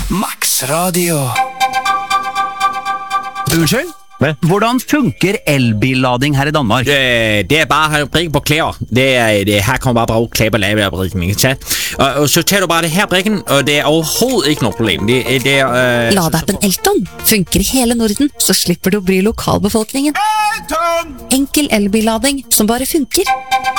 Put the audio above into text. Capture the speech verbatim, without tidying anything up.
Max Radio. Unnskyld? Hvad? Hvordan funker elbillading her i Danmark? Øh, det er bare at brikke på klæder. Det er, det, her kommer bare bruge klæder på lave af brikken, ikke sant? Og, og så tager du bare det her brikken, og det er overhovedet ikke noe problem. Det, det er... Øh, Ladeappen Elton funker i hele Norden, så slipper du å bry lokalbefolkningen. Enkel elbillading som bare funker.